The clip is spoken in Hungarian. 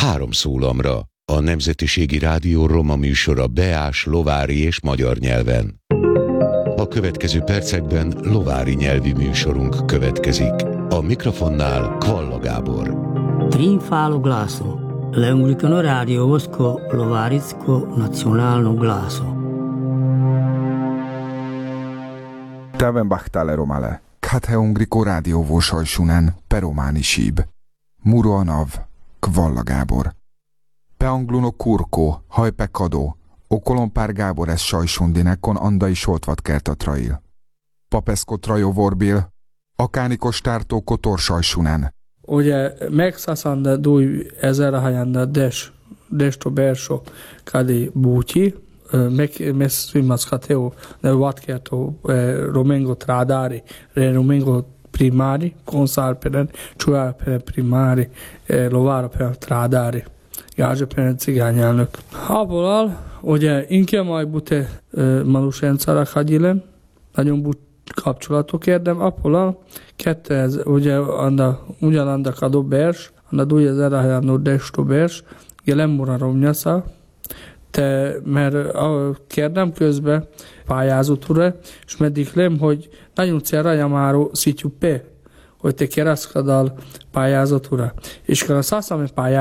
3 szólamra. A Nemzetiségi Rádió roma műsora beás, lovári és magyar nyelven. A következő percekben lovári nyelvi műsorunk következik. A mikrofonnál Kvalla Gábor. Trinfalo glaso. L'Anglicano Radio Vosko Lovaricko Nacionalno glaso. Täven bahtale romale. Kathe Ungriko Radio Vosajsunen Peromani Síb. Muroanav Kvalla Gábor. Peangluno kurko, hajpe kadó. Okolompár Gábor ez sajsundinekon andai soltvat kertatrail. Papeszko trajo vorbil, akánikos tártó kotor sajsunen. Ugye megszaszanda dúj ezerhajanda desto berso kadi búti, megszvimackateo ne vatkerto romengo tradari, romengo primari, konszálperen, csúálperen primari, lováraperen tradari. Gárzsaperen cigányelnök. Abból ugye inkább majd bute malusencara hagyilem, nagyon but kapcsolatok érdem, abból ugye ugyananda kadó bers, anda dúj az erajánó desto bers, gelemmura romnyasza, mert kérdem közben pályázatura, és meddig lem, hogy nagyon célra már szítjuk be, hogy te kereszkedal pályázatura. És kell a szászami